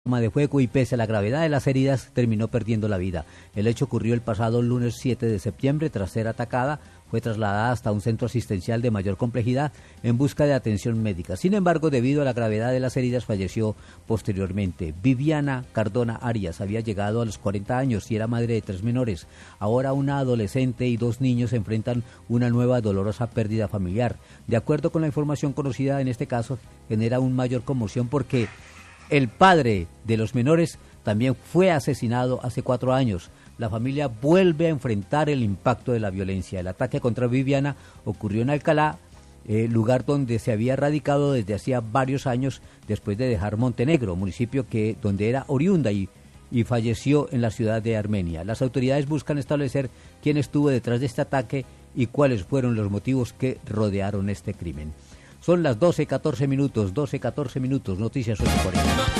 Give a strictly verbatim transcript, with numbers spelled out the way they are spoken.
de fuego y pese a la gravedad de las heridas terminó perdiendo la vida. El hecho ocurrió el pasado lunes siete de septiembre. Tras ser atacada, fue trasladada hasta un centro asistencial de mayor complejidad en busca de atención médica. Sin embargo, debido a la gravedad de las heridas, falleció posteriormente. Viviana Cardona Arias había llegado a los cuarenta años y era madre de tres menores. Ahora una adolescente y dos niños enfrentan una nueva dolorosa pérdida familiar. De acuerdo con la información conocida en este caso, genera un mayor conmoción porque el padre de los menores también fue asesinado hace cuatro años. La familia vuelve a enfrentar el impacto de la violencia. El ataque contra Viviana ocurrió en Alcalá, eh, lugar donde se había radicado desde hacía varios años después de dejar Montenegro, municipio que donde era oriunda y, y falleció en la ciudad de Armenia. Las autoridades buscan establecer quién estuvo detrás de este ataque y cuáles fueron los motivos que rodearon este crimen. Son las doce catorce minutos, doce catorce minutos, noticias ocho cuarenta.